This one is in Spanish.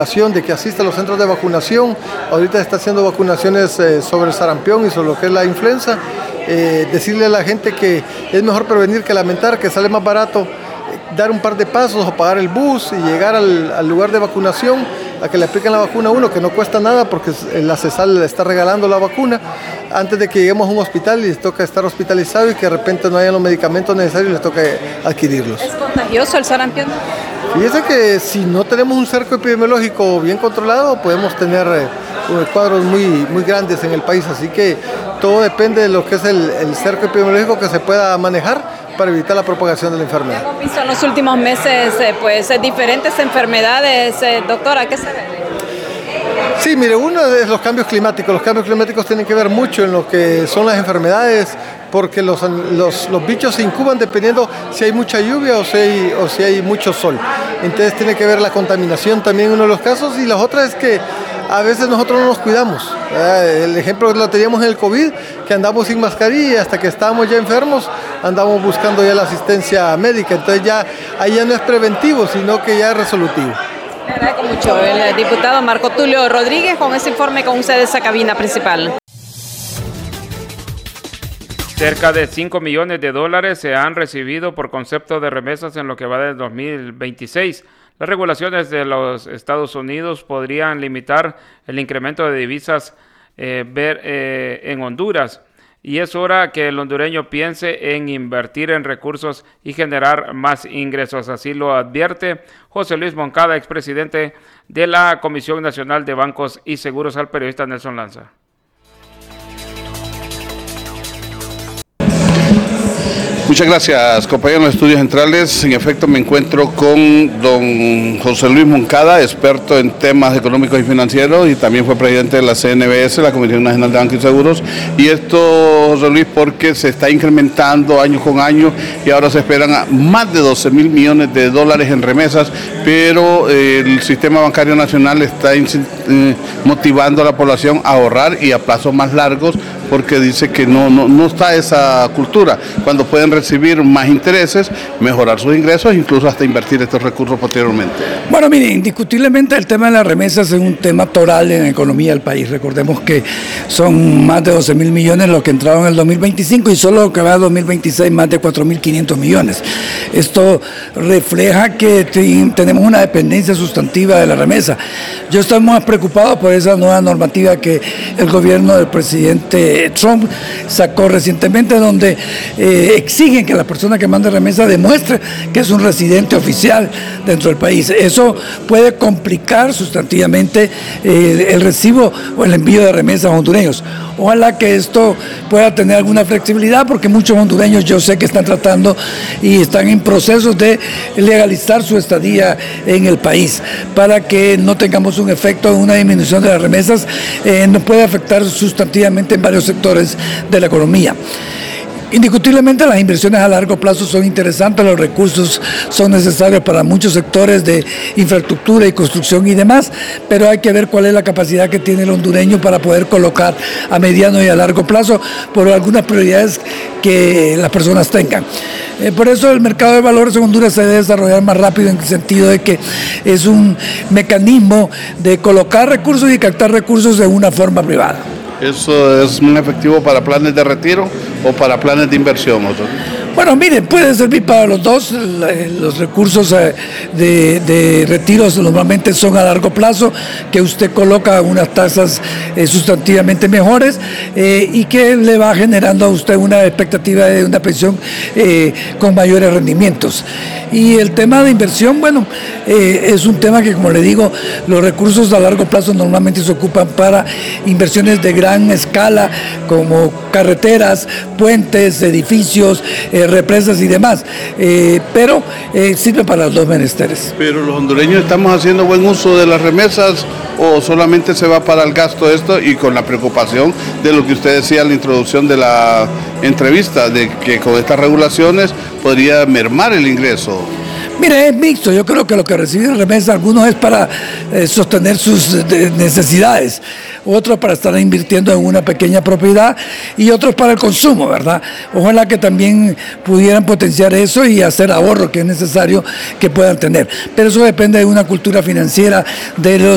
De que asista a los centros de vacunación. Ahorita está haciendo vacunaciones sobre el sarampión y sobre lo que es la influenza. Decirle a la gente que es mejor prevenir que lamentar, que sale más barato dar un par de pasos o pagar el bus y llegar al lugar de vacunación a que le apliquen la vacuna a uno, que no cuesta nada porque la CESAL le está regalando la vacuna, antes de que lleguemos a un hospital y les toca estar hospitalizado y que de repente no hayan los medicamentos necesarios y les toca adquirirlos. ¿Es contagioso el sarampión? Fíjese que si no tenemos un cerco epidemiológico bien controlado, podemos tener cuadros muy grandes en el país, así que todo depende de lo que es el cerco epidemiológico que se pueda manejar para evitar la propagación de la enfermedad. Hemos visto en los últimos meses diferentes enfermedades, doctora, ¿a qué se debe? Sí, mire, uno es los cambios climáticos. Los cambios climáticos tienen que ver mucho en lo que son las enfermedades, porque los bichos se incuban dependiendo si hay mucha lluvia o si hay mucho sol. Entonces tiene que ver la contaminación también uno de los casos, y la otra es que a veces nosotros no nos cuidamos. El ejemplo lo teníamos en el COVID, que andamos sin mascarilla y hasta que estábamos ya enfermos andamos buscando ya la asistencia médica. Entonces ahí ya no es preventivo, sino que ya es resolutivo. Le agradezco mucho. El diputado Marco Tulio Rodríguez con ese informe con ustedes a cabina principal. Cerca de $5 millones se han recibido por concepto de remesas en lo que va del 2026. Las regulaciones de los Estados Unidos podrían limitar el incremento de divisas en Honduras. Y es hora que el hondureño piense en invertir en recursos y generar más ingresos. Así lo advierte José Luis Moncada, expresidente de la Comisión Nacional de Bancos y Seguros, al periodista Nelson Lanza. Muchas gracias, compañeros de los estudios centrales. En efecto, me encuentro con don José Luis Moncada, experto en temas económicos y financieros, y también fue presidente de la CNBS, la Comisión Nacional de Bancos y Seguros. Y esto, José Luis, porque se está incrementando año con año y ahora se esperan a más de $12 mil millones en remesas, pero el sistema bancario nacional está motivando a la población a ahorrar y a plazos más largos, porque dice que no está esa cultura. Cuando pueden recibir más intereses, mejorar sus ingresos, incluso hasta invertir estos recursos posteriormente. Bueno, mire, indiscutiblemente el tema de las remesas es un tema toral en la economía del país. Recordemos que son más de 12 mil millones los que entraron en el 2025 y solo lo que va a 2026 más de 4.500 millones. Esto refleja que tenemos una dependencia sustantiva de la remesa. Yo estoy más preocupado por esa nueva normativa que el gobierno del presidente Trump sacó recientemente, donde exigen que la persona que mande remesa demuestre que es un residente oficial dentro del país. Eso puede complicar sustantivamente el recibo o el envío de remesas a hondureños. Ojalá que esto pueda tener alguna flexibilidad, porque muchos hondureños yo sé que están tratando y están en procesos de legalizar su estadía en el país, para que no tengamos un efecto de una disminución de las remesas. Nos puede afectar sustantivamente en varios sectores de la economía. Indiscutiblemente las inversiones a largo plazo son interesantes, los recursos son necesarios para muchos sectores de infraestructura y construcción y demás, pero hay que ver cuál es la capacidad que tiene el hondureño para poder colocar a mediano y a largo plazo por algunas prioridades que las personas tengan. Por eso el mercado de valores en Honduras se debe desarrollar más rápido, en el sentido de que es un mecanismo de colocar recursos y captar recursos de una forma privada. ¿Eso es muy efectivo para planes de retiro o para planes de inversión? Bueno, miren, puede servir para los dos. Los recursos de retiros normalmente son a largo plazo, que usted coloca unas tasas sustantivamente mejores y que le va generando a usted una expectativa de una pensión con mayores rendimientos. Y el tema de inversión, bueno, es un tema que, como le digo, los recursos a largo plazo normalmente se ocupan para inversiones de gran escala, como carreteras, puentes, edificios, represas y demás, pero sirve para los dos menesteres. ¿Pero los hondureños estamos haciendo buen uso de las remesas o solamente se va para el gasto esto, y con la preocupación de lo que usted decía en la introducción de la entrevista, de que con estas regulaciones podría mermar el ingreso? Mire, es mixto. Yo creo que lo que reciben remesas, algunos es para sostener sus necesidades, otros para estar invirtiendo en una pequeña propiedad y otros para el consumo, ¿verdad? Ojalá que también pudieran potenciar eso y hacer ahorro, que es necesario que puedan tener. Pero eso depende de una cultura financiera de los